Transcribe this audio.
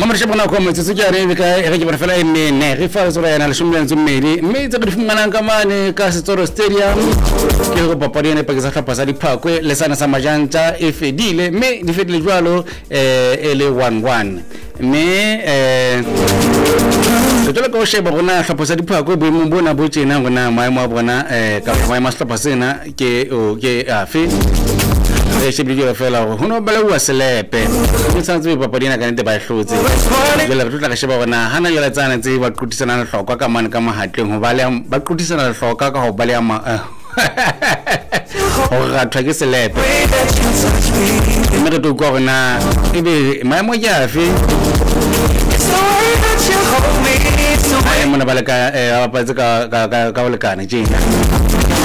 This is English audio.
kamar shabana ko mai suke are ka rage barfala ne rifa sura yana shumlan zummeri me ta grifin manan kama ne ka Setsoro Stadium ke go papari ne pagisa ka pasali pa ko le sana sa majanta efedile me di fedile jwalo ele 1-1 me totolo ko sheba bona ka pasali pa ko be mo bona bo tsena ngona mai mo bona ka mai ma stapa sena ke o ke afi shebile yo fela ho no bala wa selepe ke tsantsi papari na ka nte ba hlotse jela re tla ka sheba bona hana le tsana tse ba qutisana le hlokwa ka mane ka mahatleng ho bale ba qutisana le hlokwa ka ho bale ma o ga thwa ke selepe me re to go bona ebe maemo ya fe ai mona bala ka ba pa ka o le kana jena